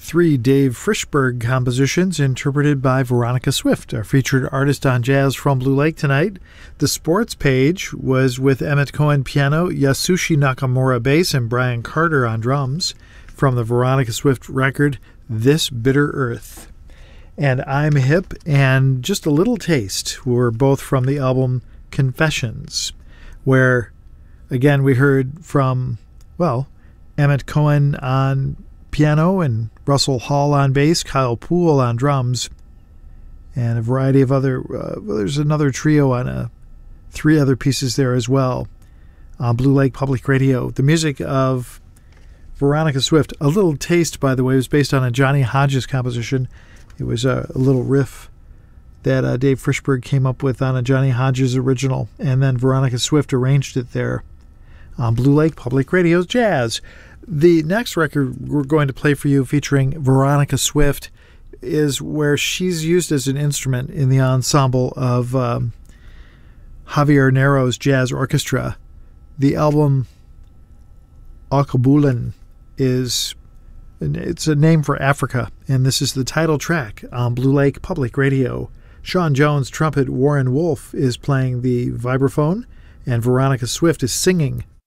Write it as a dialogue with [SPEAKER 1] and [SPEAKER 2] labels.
[SPEAKER 1] Three Dave Frishberg compositions interpreted by Veronica Swift, our featured artist on Jazz from Blue Lake tonight. The sports page was with Emmett Cohen piano, Yasushi Nakamura bass, and Brian Carter on drums from the Veronica Swift record, This Bitter Earth. And I'm Hip and Just a Little Taste were both from the album Confessions, where, again, we heard from, Emmett Cohen on piano and Russell Hall on bass, Kyle Poole on drums, and a variety of other, there's another trio on three other pieces there as well on Blue Lake Public Radio. The music of Veronica Swift. A Little Taste, by the way, was based on a Johnny Hodges composition. It was a little riff that Dave Frishberg came up with on a Johnny Hodges original, and then Veronica Swift arranged it there on Blue Lake Public Radio's Jazz. The next record we're going to play for you featuring Veronica Swift is where she's used as an instrument in the ensemble of Javier Nero's jazz orchestra. The album Akabulan it's a name for Africa, and this is the title track on Blue Lake Public Radio. Sean Jones, trumpet, Warren Wolf is playing the vibraphone, and Veronica Swift is singing